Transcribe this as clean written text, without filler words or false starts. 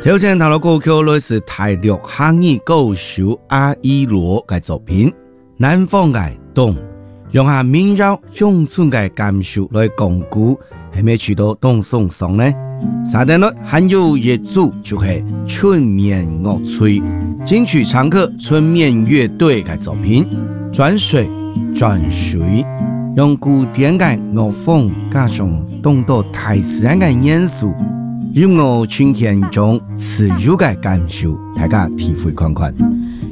头先头的歌曲类似泰陆汉语歌手阿依罗嘅作品，南方嘅冬，用下民谣乡村嘅感受来讲古，系咪去到冬送上呢？沙丁律还有业主就是春眠乐吹，金曲常客春眠乐队嘅作品，转水转水，用古典嘅乐风加上动到大自然嘅元素。音乐春天中自由嘅感受，大家体会看看。